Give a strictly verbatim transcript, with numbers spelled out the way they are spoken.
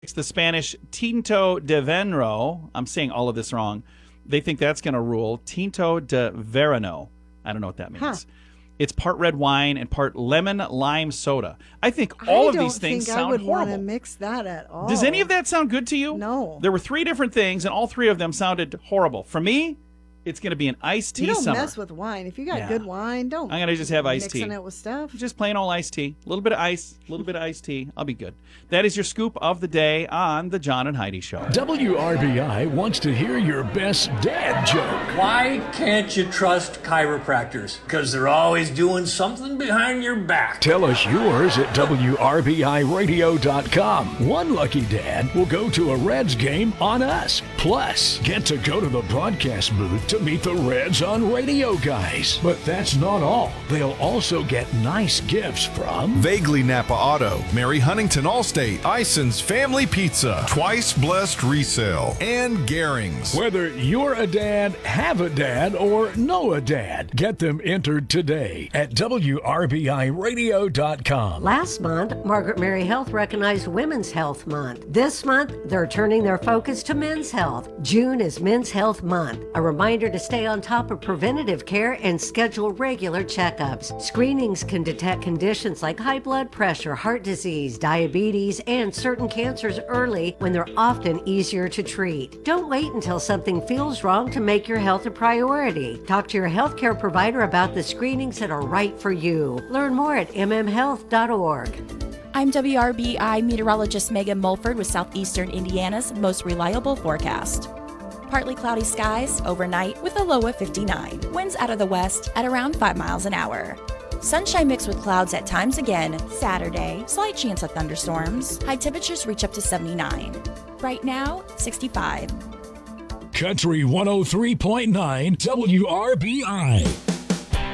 It's the Spanish Tinto de Venro. I'm saying all of this wrong. They think that's going to rule. Tinto de Verano. I don't know what that means. Huh. It's part red wine and part lemon lime soda. I think all I of these things sound horrible. I don't think I would want to mix that at all. Does any of that sound good to you? No. There were three different things, and all three of them sounded horrible. For me, it's going to be an iced tea summer. You don't summer. mess with wine. If you got yeah. good wine, don't. I'm going to just have iced tea. Mixing it with stuff. Just plain old iced tea. A little bit of ice, a little bit of iced tea. I'll be good. That is your scoop of the day on the John and Heidi Show. W R B I wants to hear your best dad joke. Why can't you trust chiropractors? Because they're always doing something behind your back. Tell us yours at W R B I radio dot com. One lucky dad will go to a Reds game on us. Plus, get to go to the broadcast booth to meet the Reds on Radio Guys. But that's not all. They'll also get nice gifts from Vaguely Napa Auto, Mary Huntington Allstate, Ison's Family Pizza, Twice Blessed Resale, and Gehring's. Whether you're a dad, have a dad, or know a dad, get them entered today at W R B I radio dot com. Last month, Margaret Mary Health recognized Women's Health Month. This month, they're turning their focus to men's health. June is Men's Health Month, a reminder to stay on top of preventative care and schedule regular checkups. Screenings can detect conditions like high blood pressure, heart disease, diabetes, and certain cancers early when they're often easier to treat. Don't wait until something feels wrong to make your health a priority. Talk to your healthcare provider about the screenings that are right for you. Learn more at m m health dot org. I'm W R B I meteorologist Megan Mulford with Southeastern Indiana's most reliable forecast. Partly cloudy skies overnight with a low of fifty-nine. Winds out of the west at around five miles an hour. Sunshine mixed with clouds at times again. Saturday, slight chance of thunderstorms. High temperatures reach up to seventy-nine. Right now, sixty-five. Country one oh three point nine W R B I.